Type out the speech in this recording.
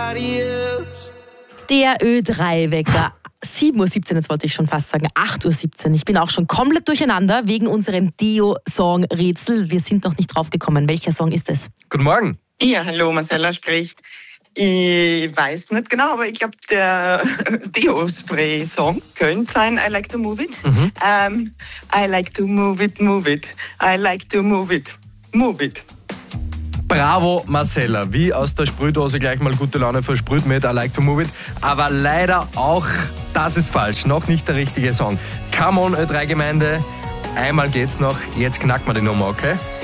Der Ö3-Wecker. 7.17 Uhr, jetzt wollte ich schon fast sagen, 8.17 Uhr. Ich bin auch schon komplett durcheinander wegen unserem Deo-Song-Rätsel. Wir sind noch nicht drauf gekommen. Welcher Song ist es? Guten Morgen. Ja, hallo, Marcella spricht. Ich weiß nicht genau, aber ich glaube, der Deo-Spray-Song könnte sein I like to move it. I like to move it, move it. I like to move it, move it. Bravo, Marcella. Wie aus der Sprühdose gleich mal gute Laune versprüht mit I like to move it. Aber leider auch, das ist falsch. Noch nicht der richtige Song. Come on, Ö3-Gemeinde. Einmal geht's noch. Jetzt knackt man die Nummer, okay?